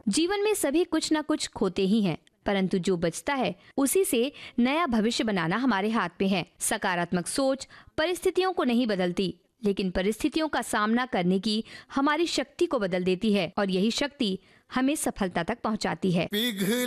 जीवन में सभी कुछ न कुछ खोते ही हैं, परंतु जो बचता है उसी से नया भविष्य बनाना हमारे हाथ में है। सकारात्मक सोच परिस्थितियों को नहीं बदलती, लेकिन परिस्थितियों का सामना करने की हमारी शक्ति को बदल देती है और यही शक्ति हमें सफलता तक पहुंचाती है।